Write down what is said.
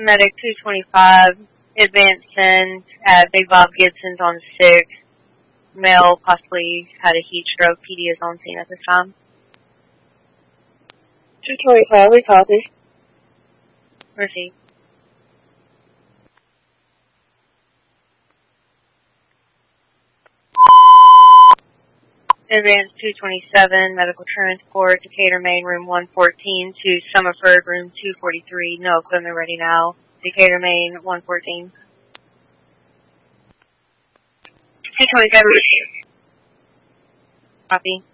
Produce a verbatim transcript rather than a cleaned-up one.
Medic two twenty-five, advanced send at Big Bob Gibson's on six. Male possibly had a heat stroke. P D is on scene at this time. two twenty-five, we copy. Receive. Advanced two twenty-seven, medical transport, Decatur Main, room one fourteen to Summerford, room two forty-three. No equipment ready now. Decatur Main, one fourteen. two twenty-seven, receive. Copy.